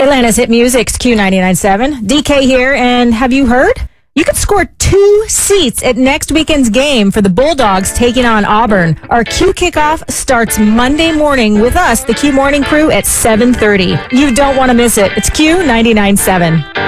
Atlanta's Hit Music's Q99.7. DK here, and have you heard? You can score 2 seats at next weekend's game for the Bulldogs taking on Auburn. Our Q kickoff starts Monday morning with us, the Q Morning Crew, at 7:30. You don't want to miss it. It's Q99.7.